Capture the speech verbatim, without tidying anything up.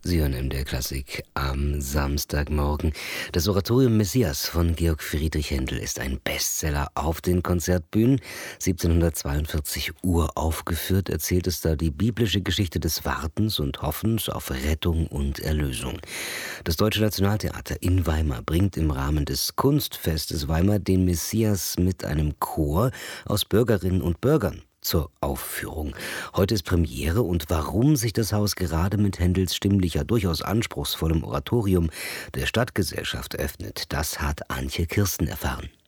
Sie hören M D R Klassik am Samstagmorgen. Das Oratorium Messias von Georg Friedrich Händel ist ein Bestseller auf den Konzertbühnen. siebzehnhundertzweiundvierzig uraufgeführt, erzählt es da die biblische Geschichte des Wartens und Hoffens auf Rettung und Erlösung. Das Deutsche Nationaltheater in Weimar bringt im Rahmen des Kunstfestes Weimar den Messias mit einem Chor aus Bürgerinnen und Bürgern zur Aufführung. Heute ist Premiere, und warum sich das Haus gerade mit Händels stimmlicher, durchaus anspruchsvollem Oratorium der Stadtgesellschaft öffnet, das hat Antje Kirsten erfahren.